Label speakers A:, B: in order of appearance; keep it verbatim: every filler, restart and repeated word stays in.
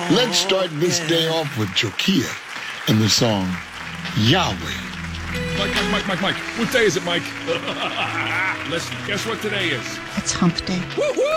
A: Let's start this day off with Jokia and the song Yahweh.
B: Mike, Mike, Mike, Mike, Mike. What day is it, Mike? Listen, guess what today is?
C: It's hump day.
B: Woo-hoo!